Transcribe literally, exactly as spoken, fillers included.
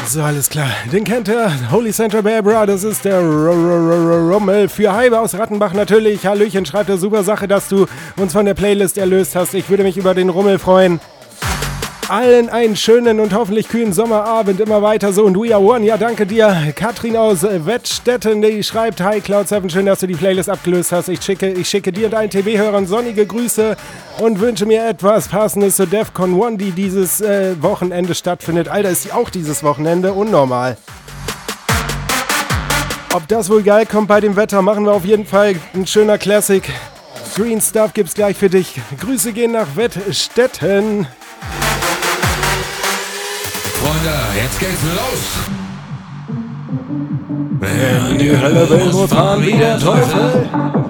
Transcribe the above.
So, alles klar. Den kennt ihr. Holy Santa Barbara, das ist der Rummel für Heibe aus Rattenbach natürlich. Hallöchen, schreibt er, super Sache, dass du uns von der Playlist erlöst hast. Ich würde mich über den Rummel freuen. Allen einen schönen und hoffentlich kühlen Sommerabend, immer weiter so und we are one. Ja, danke dir. Katrin aus Wettstetten, die schreibt, hi Cloud sieben, schön, dass du die Playlist abgelöst hast. Ich schicke, ich schicke dir und allen T V-Hörern sonnige Grüße und wünsche mir etwas Passendes zur DEFCON One, die dieses äh, Wochenende stattfindet. Alter, ist die auch dieses Wochenende? Unnormal. Ob das wohl geil kommt bei dem Wetter, machen wir auf jeden Fall ein schöner Classic. Green Stuff gibt's gleich für dich. Grüße gehen nach Wettstetten. Freunde, jetzt geht's los. Wenn die Hölle will, muss fahren wie der Teufel.